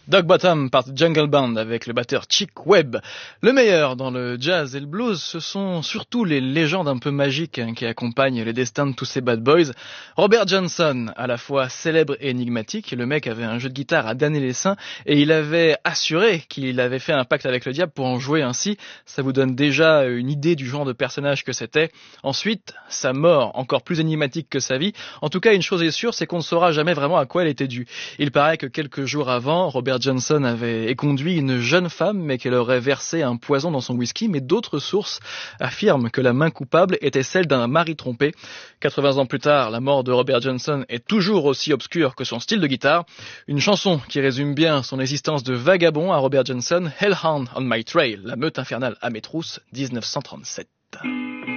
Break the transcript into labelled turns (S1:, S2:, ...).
S1: Dog Bottom par Jungle Band avec le batteur Chick Webb. Le meilleur dans le jazz et le blues, ce sont surtout les légendes un peu magiques qui accompagnent les destins de tous ces bad boys. Robert Johnson, à la fois célèbre et énigmatique, le mec avait un jeu de guitare à damner les seins et il avait assuré qu'il avait fait un pacte avec le diable pour en jouer ainsi. Ça vous donne déjà une idée du genre de personnage que c'était. Ensuite, sa mort, encore plus énigmatique que sa vie. En tout cas, une chose est sûre, c'est qu'on ne saura jamais vraiment à quoi elle était due. Il paraît que quelques jours avant, Robert Johnson avait éconduit une jeune femme, mais qu'elle aurait versé un poison dans son whisky, mais d'autres sources affirment que la main coupable était celle d'un mari trompé. 80 ans plus tard, la mort de Robert Johnson est toujours aussi obscure que son style de guitare. Une chanson qui résume bien son existence de vagabond à Robert Johnson, Hellhound on My Trail, la meute infernale à mes trousses, 1937.